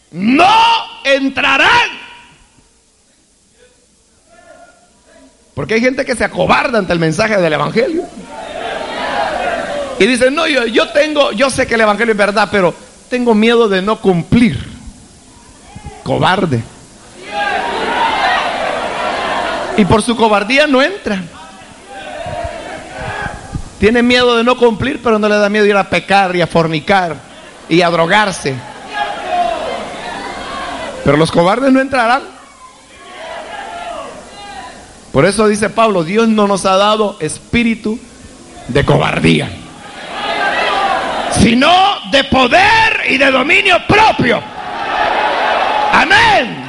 no entrarán. Porque hay gente que se acobarda ante el mensaje del evangelio y dice, no, yo sé que el evangelio es verdad, pero tengo miedo de no cumplir. Cobarde. Y por su cobardía no entra. Tiene miedo de no cumplir, pero no le da miedo ir a pecar y a fornicar y a drogarse. Pero los cobardes no entrarán. Por eso dice Pablo, Dios no nos ha dado espíritu de cobardía, sino de poder y de dominio propio. Amén.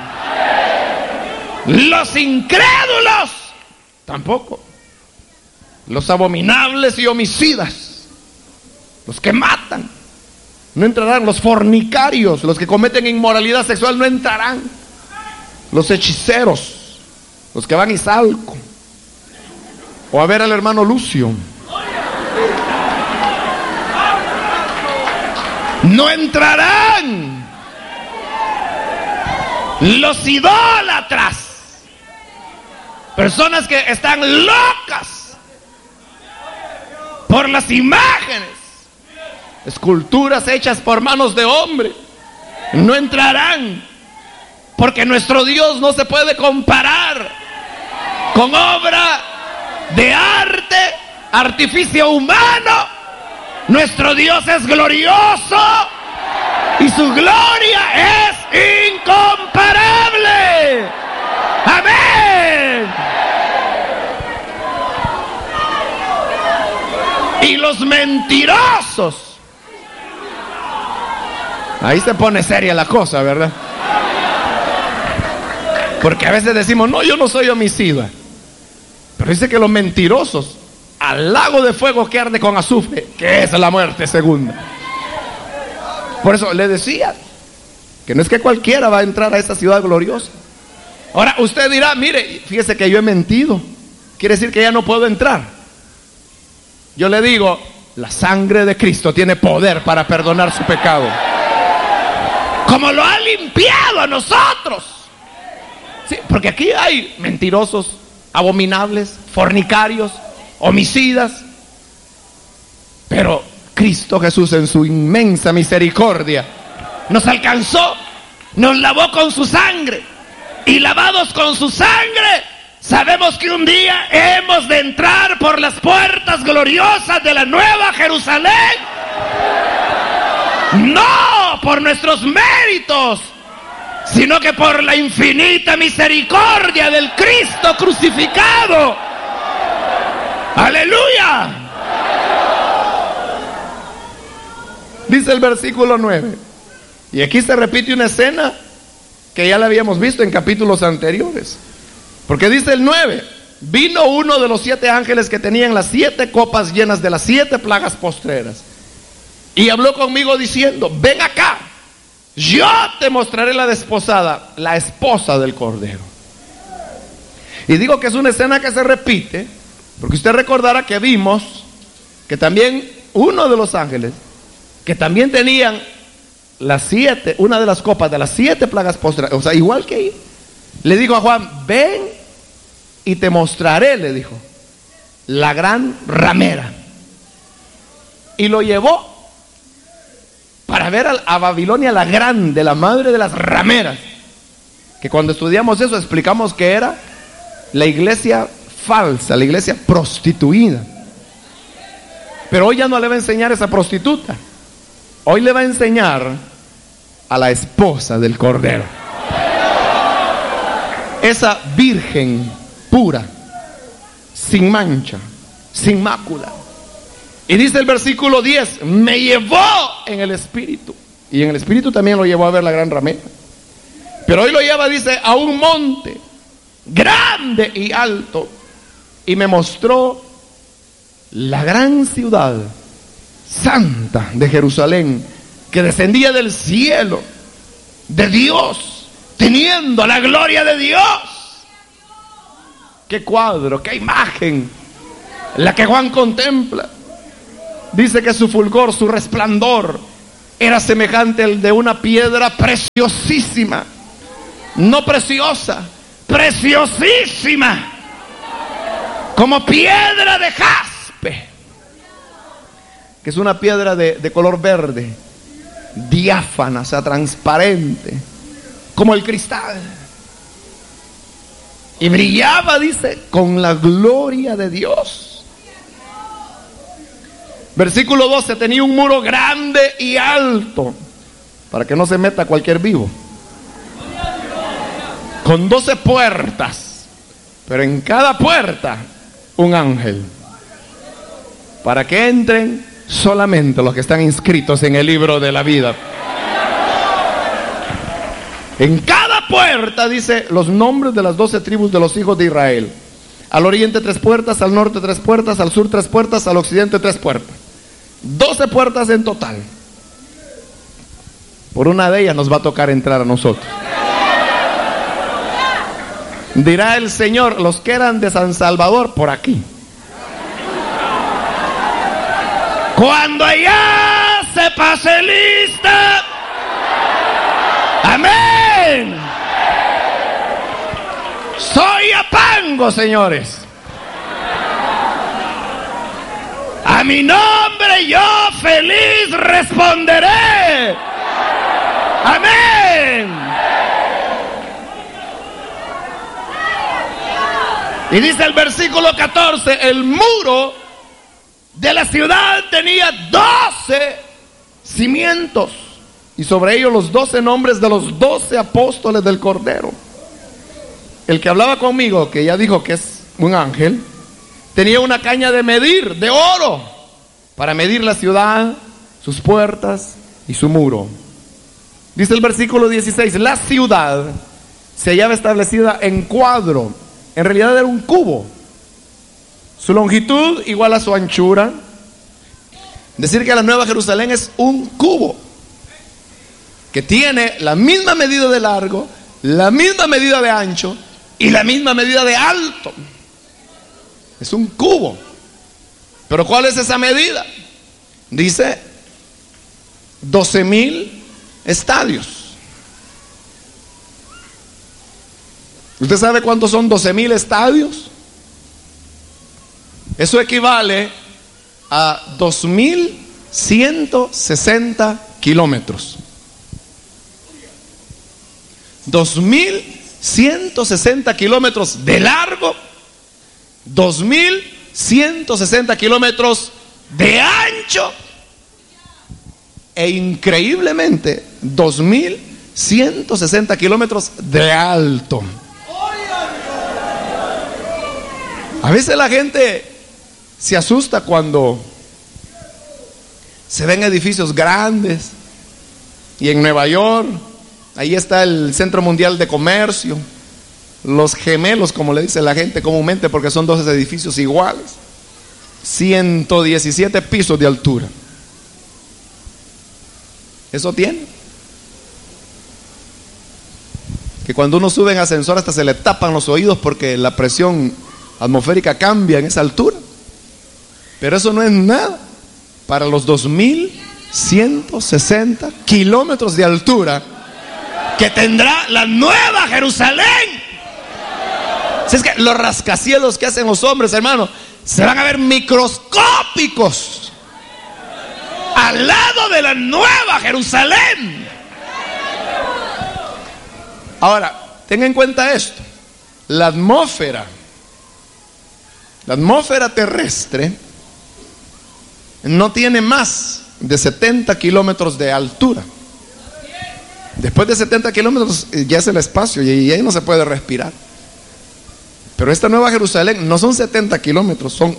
Los incrédulos tampoco. Los abominables y homicidas, los que matan, no entrarán. Los fornicarios, los que cometen inmoralidad sexual, no entrarán. Los hechiceros, los que van a Izalco o a ver al hermano Lucio, no entrarán. Los idólatras, personas que están locas por las imágenes, esculturas hechas por manos de hombre, no entrarán. Porque nuestro Dios no se puede comparar con obra de arte, artificio humano. Nuestro Dios es glorioso y su gloria es incomparable. Amén. Y los mentirosos, ahí se pone seria la cosa, ¿verdad? Porque a veces decimos, no, yo no soy homicida. Pero dice que los mentirosos, al lago de fuego que arde con azufre, que es la muerte segunda. Por eso le decía que no es que cualquiera va a entrar a esta ciudad gloriosa. Ahora usted dirá, mire, fíjese que yo he mentido, quiere decir que ya no puedo entrar. Yo le digo, la sangre de Cristo tiene poder para perdonar su pecado, como lo ha limpiado a nosotros. Sí, porque aquí hay mentirosos, abominables, fornicarios, homicidas. Pero Cristo Jesús, en su inmensa misericordia, nos alcanzó, nos lavó con su sangre. Y lavados con su sangre, sabemos que un día hemos de entrar por las puertas gloriosas de la Nueva Jerusalén. No por nuestros méritos, sino que por la infinita misericordia del Cristo crucificado. ¡Aleluya! Dice el versículo 9. Y aquí se repite una escena que ya la habíamos visto en capítulos anteriores. Porque dice el 9: vino uno de los 7 ángeles que tenían las 7 copas llenas de las 7 plagas postreras, y habló conmigo diciendo, ven acá, yo te mostraré la desposada, la esposa del Cordero. Y digo que es una escena que se repite, porque usted recordará que vimos que también uno de los ángeles, que también tenían las 7, una de las copas de las 7 plagas postreras, o sea, igual que ahí, le dijo a Juan, ven y te mostraré, le dijo, la gran ramera. Y lo llevó para ver a Babilonia la grande, la madre de las rameras, que cuando estudiamos eso explicamos que era la iglesia falsa, la iglesia prostituida. Pero hoy ya no le va a enseñar a esa prostituta, hoy le va a enseñar a la esposa del Cordero, esa virgen pura, sin mancha, sin mácula. Y dice el versículo 10, me llevó en el espíritu, y en el espíritu también lo llevó a ver la gran ramera, pero hoy lo lleva, dice, a un monte grande y alto, y me mostró la gran ciudad santa de Jerusalén, que descendía del cielo de Dios, teniendo la gloria de Dios. Qué cuadro, qué imagen la que Juan contempla. Dice que su fulgor, su resplandor, era semejante al de una piedra preciosísima. No preciosa, preciosísima. Como piedra de jaspe, que es una piedra de color verde, diáfana, o sea, transparente, como el cristal. Y brillaba, dice, con la gloria de Dios. Versículo 12, tenía un muro grande y alto, para que no se meta cualquier vivo, con 12 puertas, pero en cada puerta un ángel, para que entren solamente los que están inscritos en el libro de la vida. En cada puerta dice los nombres de las 12 tribus de los hijos de Israel. Al oriente 3 puertas, al norte 3 puertas, al sur 3 puertas, al occidente 3 puertas. 12 puertas en total. Por una de ellas nos va a tocar entrar a nosotros. Dirá el Señor, los que eran de San Salvador, por aquí. Cuando allá se pase lista. Amén. Soy Apango, señores. A mi nombre yo feliz responderé. Amén. Y dice el versículo 14, el muro de la ciudad tenía 12 cimientos, y sobre ellos los 12 nombres de los 12 apóstoles del Cordero. El que hablaba conmigo, que ya dijo que es un ángel, tenía una caña de medir, de oro, para medir la ciudad, sus puertas y su muro. Dice el versículo 16, la ciudad se hallaba establecida en cuadro. En realidad era un cubo. Su longitud igual a su anchura. Decir que la Nueva Jerusalén es un cubo que tiene la misma medida de largo, la misma medida de ancho y la misma medida de alto. Es un cubo. Pero ¿cuál es esa medida? Dice 12,000 estadios. ¿Usted sabe cuántos son 12,000 estadios? Eso equivale a 2,160 kilómetros. 2,160 kilómetros de largo, 2,160 kilómetros de ancho e increíblemente 2,160 kilómetros de alto. A veces la gente se asusta cuando se ven edificios grandes. Y en Nueva York, ahí está el Centro Mundial de Comercio, los gemelos, como le dice la gente comúnmente, porque son 12 edificios iguales, 117 pisos de altura. Eso tiene. Que cuando uno sube en ascensor hasta se le tapan los oídos porque la presión atmosférica cambia en esa altura. Pero eso no es nada para los 2,160 kilómetros de altura que tendrá la Nueva Jerusalén. Si es que los rascacielos que hacen los hombres, hermano, se van a ver microscópicos al lado de la Nueva Jerusalén. Ahora, tenga en cuenta esto. La atmósfera terrestre no tiene más de 70 kilómetros de altura. Después de 70 kilómetros ya es el espacio y ahí no se puede respirar. Pero esta Nueva Jerusalén no son 70 kilómetros, son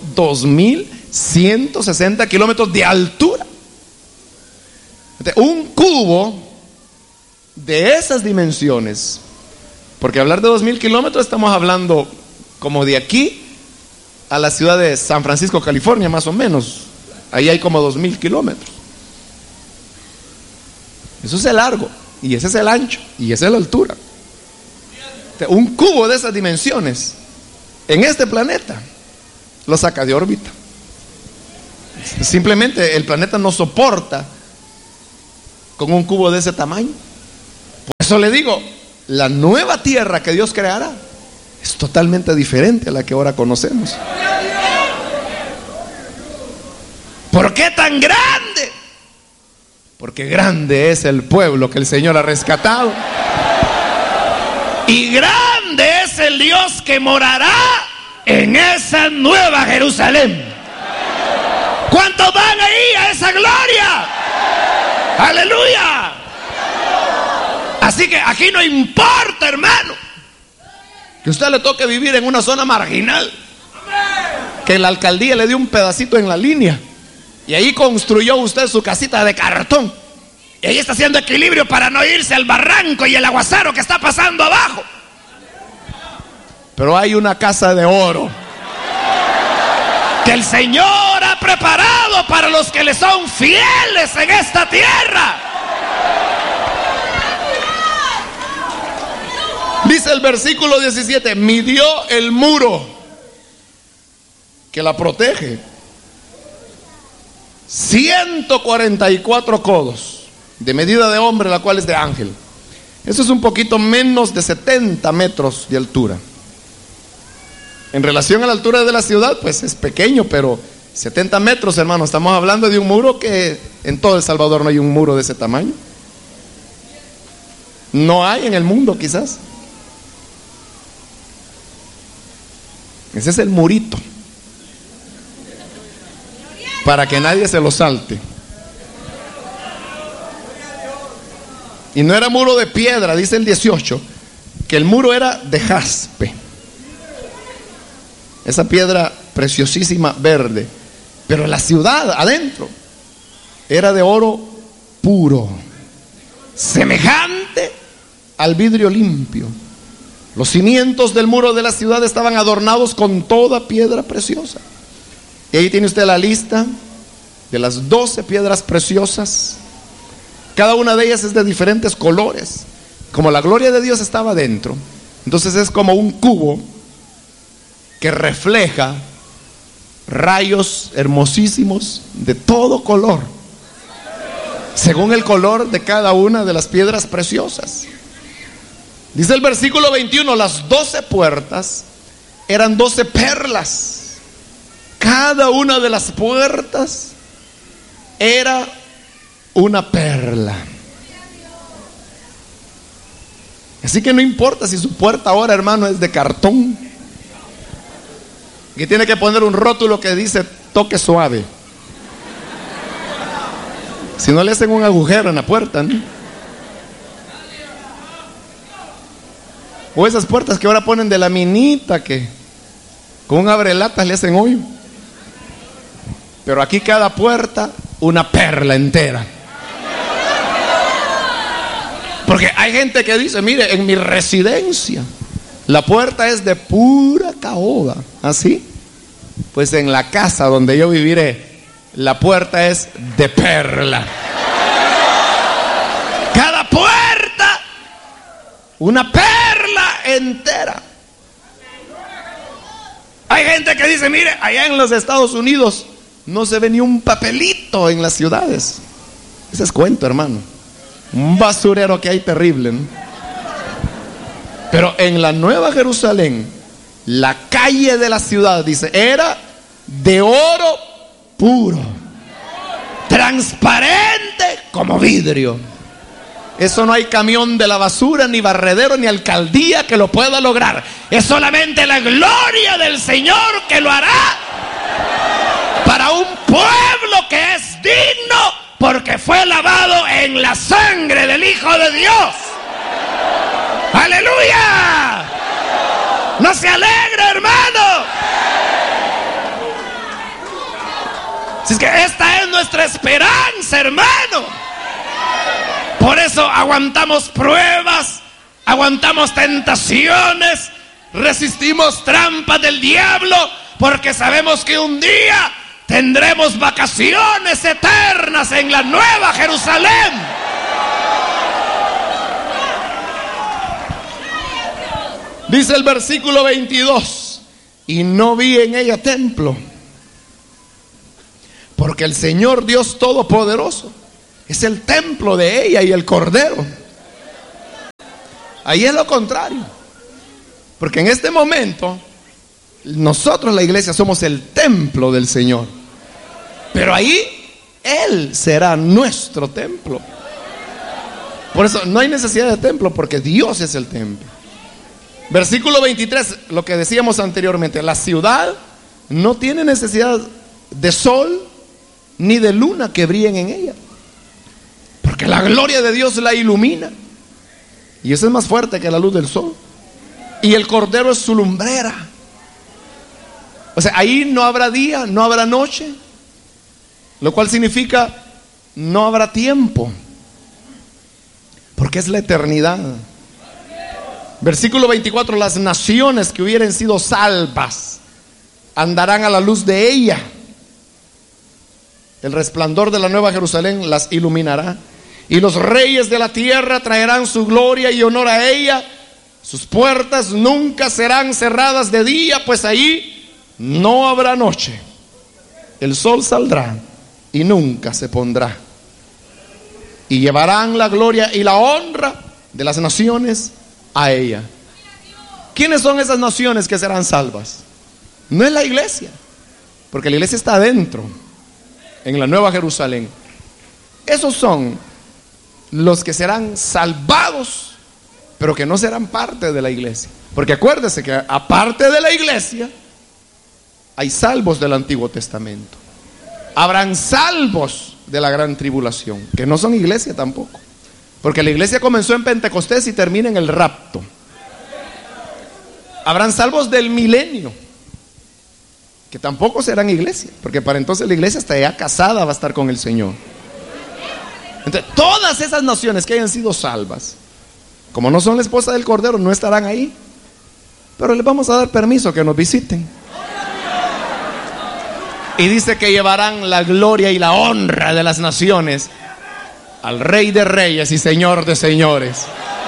2,160 kilómetros de altura. Un cubo de esas dimensiones, porque hablar de 2,000 kilómetros estamos hablando como de aquí a la ciudad de San Francisco, California, más o menos. Ahí hay como 2,000 kilómetros. Eso es el largo, y ese es el ancho, y esa es la altura. Un cubo de esas dimensiones en este planeta lo saca de órbita. Simplemente el planeta no soporta con un cubo de ese tamaño. Por eso le digo, la nueva tierra que Dios creará es totalmente diferente a la que ahora conocemos. ¿Por qué tan grande? Porque grande es el pueblo que el Señor ha rescatado. Y grande es el Dios que morará en esa nueva Jerusalén. ¿Cuántos van ahí a esa gloria? ¡Aleluya! Así que aquí no importa, hermano, que usted le toque vivir en una zona marginal, que la alcaldía le dio un pedacito en la línea y ahí construyó usted su casita de cartón y ahí está haciendo equilibrio para no irse al barranco y el aguacero que está pasando abajo. Pero hay una casa de oro que el Señor ha preparado para los que le son fieles en esta tierra. Dice el versículo 17: midió el muro que la protege 144 codos, de medida de hombre, la cual es de ángel. Eso es un poquito menos de 70 metros de altura. En relación a la altura de la ciudad, pues es pequeño, pero 70 metros, hermano, estamos hablando de un muro que en todo El Salvador no hay un muro de ese tamaño. No hay en el mundo, quizás. Ese es el murito, para que nadie se lo salte. Y no era muro de piedra, dice el 18, que el muro era de jaspe, esa piedra preciosísima verde. Pero la ciudad adentro era de oro puro, semejante al vidrio limpio. Los cimientos del muro de la ciudad estaban adornados con toda piedra preciosa. Y ahí tiene usted la lista de las 12 piedras preciosas. Cada una de ellas es de diferentes colores. Como la gloria de Dios estaba dentro, entonces es como un cubo que refleja rayos hermosísimos de todo color, según el color de cada una de las piedras preciosas. Dice el versículo 21, las 12 puertas eran 12 perlas. Cada una de las puertas era una perla. Así que no importa si su puerta ahora, hermano, es de cartón, que tiene que poner un rótulo que dice toque suave. Si no le hacen un agujero en la puerta, ¿no? O esas puertas que ahora ponen de laminita, que con un abrelatas le hacen hoyo. Pero aquí cada puerta una perla entera. Porque hay gente que dice, mire, en mi residencia la puerta es de pura caoba. ¿Así? Pues en la casa donde yo viviré, la puerta es de perla. Cada puerta una perla entera. Hay gente que dice, mire, allá en los Estados Unidos no se ve ni un papelito en las ciudades. Ese es cuento, hermano. Un basurero que hay terrible, ¿no? Pero en la Nueva Jerusalén, la calle de la ciudad, dice, era de oro puro, transparente como vidrio. Eso no hay camión de la basura, ni barredero, ni alcaldía que lo pueda lograr. Es solamente la gloria del Señor que lo hará para un pueblo que es digno, porque fue lavado en la sangre del Hijo de Dios. ¡Aleluya! ¿No se alegra, hermano? Si es que esta es nuestra esperanza, hermano. Por eso aguantamos pruebas, aguantamos tentaciones, resistimos trampas del diablo, porque sabemos que un día tendremos vacaciones eternas en la Nueva Jerusalén. Dice el versículo 22, y no vi en ella templo, porque el Señor Dios Todopoderoso Es el templo de ella y el Cordero. Ahí es lo contrario. Porque en este momento nosotros, la iglesia, somos el templo del Señor. Pero ahí Él será nuestro templo. Por eso no hay necesidad de templo, porque Dios es el templo. Versículo 23, lo que decíamos anteriormente: la ciudad no tiene necesidad de sol ni de luna que brillen en ella, porque la gloria de Dios la ilumina, y eso es más fuerte que la luz del sol. Y el Cordero es su lumbrera. O sea, ahí no habrá día, no habrá noche, lo cual significa no habrá tiempo, porque es la eternidad. Versículo 24: las naciones que hubieren sido salvas andarán a la luz de ella. El resplandor de la nueva Jerusalén las iluminará, y los reyes de la tierra traerán su gloria y honor a ella. Sus puertas nunca serán cerradas de día, pues ahí no habrá noche. El sol saldrá y nunca se pondrá, y llevarán la gloria y la honra de las naciones a ella. ¿Quiénes son esas naciones que serán salvas? No es la iglesia, porque la iglesia está adentro, en la nueva Jerusalén. Esos son los que serán salvados, pero que no serán parte de la iglesia. Porque acuérdese que aparte de la iglesia hay salvos del Antiguo Testamento. Habrán salvos de la gran tribulación, que no son iglesia tampoco, porque la iglesia comenzó en Pentecostés y termina en el rapto. Habrán salvos del milenio, que tampoco serán iglesia, porque para entonces la iglesia está ya casada, va a estar con el Señor. Entonces, todas esas naciones que hayan sido salvas, como no son la esposa del Cordero, no estarán ahí, pero les vamos a dar permiso que nos visiten. Y dice que llevarán la gloria y la honra de las naciones al Rey de Reyes y Señor de Señores.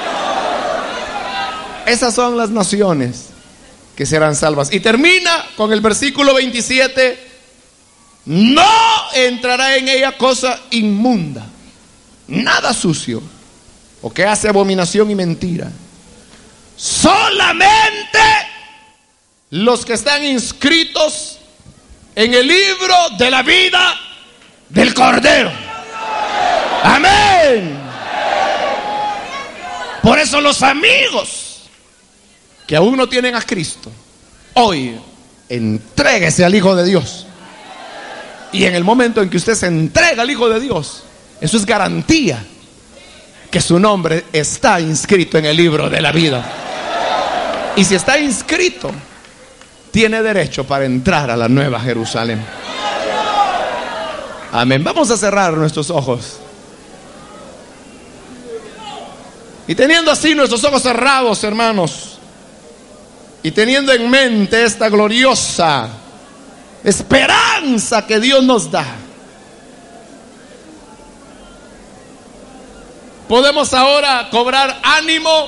Esas son las naciones que serán salvas. Y termina con el versículo 27: no entrará en ella cosa inmunda, nada sucio, o que hace abominación y mentira. Solamente los que están inscritos en el libro de la vida del Cordero. Amén. Por eso los amigos que aún no tienen a Cristo, hoy entréguese al Hijo de Dios. Y en el momento en que usted se entrega al Hijo de Dios, eso es garantía que su nombre está inscrito en el libro de la vida. Y si está inscrito, tiene derecho para entrar a la nueva Jerusalén. Amén. Vamos a cerrar nuestros ojos. Y teniendo así nuestros ojos cerrados, hermanos, y teniendo en mente esta gloriosa esperanza que Dios nos da, podemos ahora cobrar ánimo.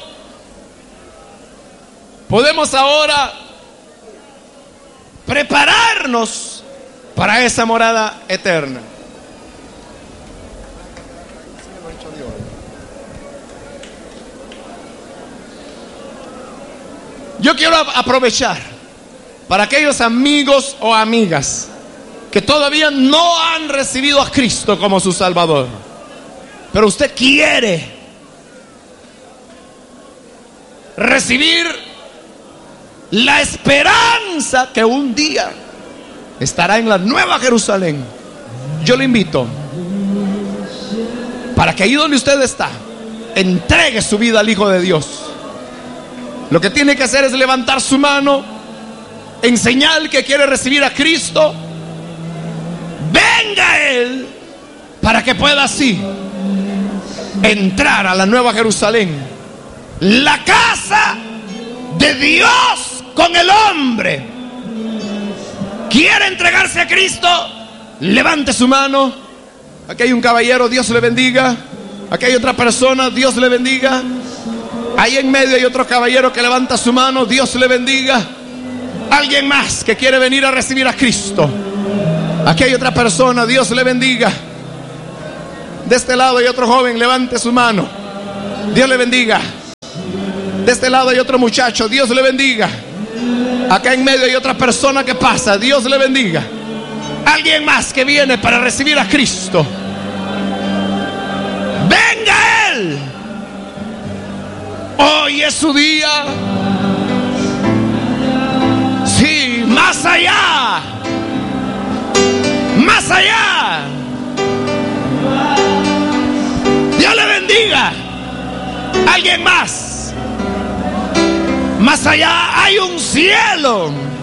Podemos ahora prepararnos para esa morada eterna. Yo quiero aprovechar para aquellos amigos o amigas que todavía no han recibido a Cristo como su Salvador, pero usted quiere recibir la esperanza que un día estará en la nueva Jerusalén. Yo le invito para que ahí donde usted está, entregue su vida al Hijo de Dios. Lo que tiene que hacer es levantar su mano en señal que quiere recibir a Cristo. Venga a Él para que pueda así entrar a la nueva Jerusalén, la casa de Dios con el hombre. ¿Quiere entregarse a Cristo? Levante su mano. Aquí hay un caballero, Dios le bendiga. Aquí hay otra persona, Dios le bendiga. Ahí en medio hay otro caballero que levanta su mano, Dios le bendiga. Alguien más que quiere venir a recibir a Cristo. Aquí hay otra persona, Dios le bendiga. De este lado hay otro joven, levante su mano. Dios le bendiga. De este lado hay otro muchacho, Dios le bendiga. Acá en medio hay otra persona que pasa, Dios le bendiga. Alguien más que viene para recibir a Cristo. Venga Él. Hoy es su día. Sí, más allá. Más allá. Dios le bendiga. Alguien más. Más allá hay un cielo.